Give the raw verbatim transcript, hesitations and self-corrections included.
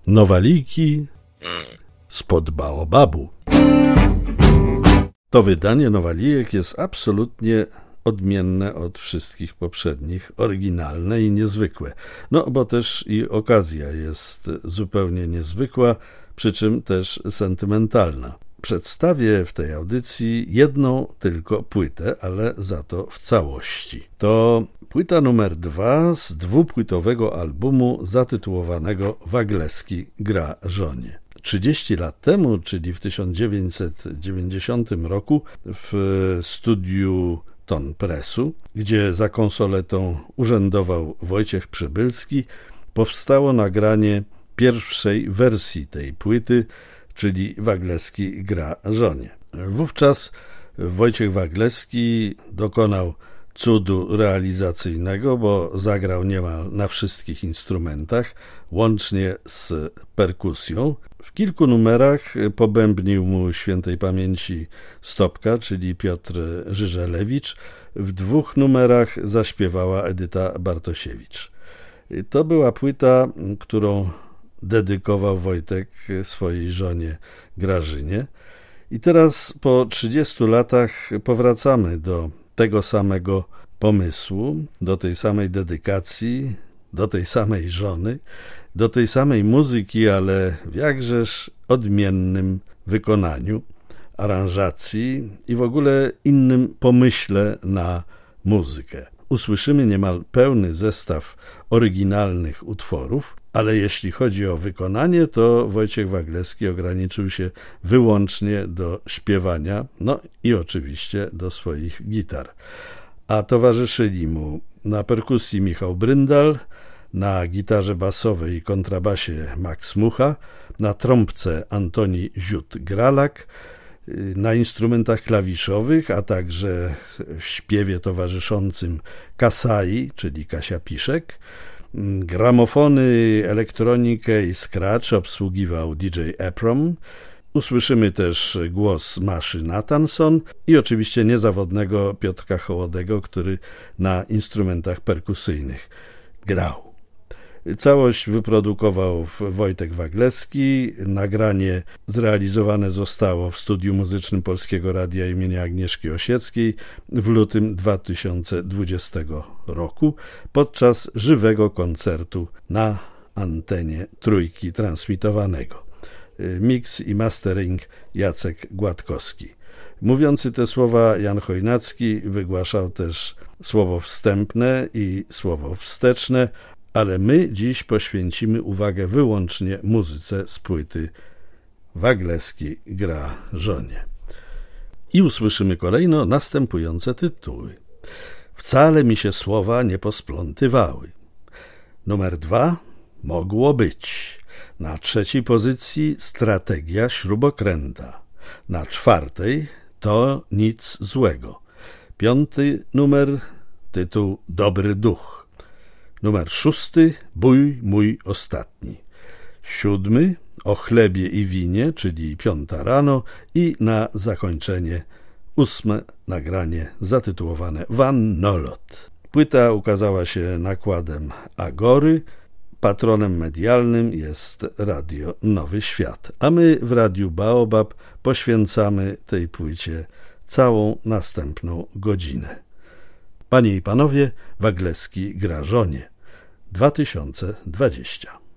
Nowaliki spod baobabu. To wydanie Nowalijek jest absolutnie odmienne od wszystkich poprzednich, oryginalne i niezwykłe. No, bo też i okazja jest zupełnie niezwykła, przy czym też sentymentalna. Przedstawię w tej audycji jedną tylko płytę, ale za to w całości. To płyta numer dwa z dwupłytowego albumu zatytułowanego Wagleski gra żonie. trzydzieści lat temu, czyli w tysiąc dziewięćset dziewięćdziesiątym roku w studiu Ton Pressu, gdzie za konsoletą urzędował Wojciech Przybylski, powstało nagranie pierwszej wersji tej płyty, czyli Wagleski gra żonie. Wówczas Wojciech Wagleski dokonał cudu realizacyjnego, bo zagrał niemal na wszystkich instrumentach, łącznie z perkusją. W kilku numerach pobębnił mu świętej pamięci Stopka, czyli Piotr Żyżelewicz. W dwóch numerach zaśpiewała Edyta Bartosiewicz. To była płyta, którą dedykował Wojtek swojej żonie Grażynie. I teraz po trzydziestu latach powracamy do tego samego pomysłu, do tej samej dedykacji, do tej samej żony, do tej samej muzyki, ale w jakżeż odmiennym wykonaniu, aranżacji i w ogóle innym pomyśle na muzykę. Usłyszymy niemal pełny zestaw oryginalnych utworów, ale jeśli chodzi o wykonanie, to Wojciech Wagleski ograniczył się wyłącznie do śpiewania, no i oczywiście do swoich gitar. A towarzyszyli mu na perkusji Michał Bryndal, na gitarze basowej i kontrabasie Max Mucha, na trąbce Antoni Ziut-Gralak, na instrumentach klawiszowych, a także w śpiewie towarzyszącym Kasai, czyli Kasia Piszek. Gramofony, elektronikę i scratch obsługiwał D J Eprom. Usłyszymy też głos Maszy Nathanson i oczywiście niezawodnego Piotrka Hołodego, który na instrumentach perkusyjnych grał. Całość wyprodukował Wojtek Wagleski. Nagranie zrealizowane zostało w Studiu Muzycznym Polskiego Radia imienia Agnieszki Osieckiej w lutym dwa tysiące dwudziestego roku podczas żywego koncertu na antenie Trójki transmitowanego. Mix i mastering Jacek Gładkowski. Mówiący te słowa Jan Chojnacki wygłaszał też słowo wstępne i słowo wsteczne, ale my dziś poświęcimy uwagę wyłącznie muzyce z płyty Wagleski gra żonie. I usłyszymy kolejno następujące tytuły. Wcale mi się słowa nie posplątywały. Numer dwa. Mogło być. Na trzeciej pozycji Strategia śrubokręta. Na czwartej To nic złego. Piąty numer, tytuł Dobry duch. Numer szósty, Bój mój ostatni. Siódmy, O chlebie i winie, czyli piąta rano. I na zakończenie ósme nagranie zatytułowane Wannolot. Płyta ukazała się nakładem Agory. Patronem medialnym jest Radio Nowy Świat. A my w Radiu Baobab poświęcamy tej płycie całą następną godzinę. Panie i panowie, Wagleski gra żonie dwa tysiące dwudziesty.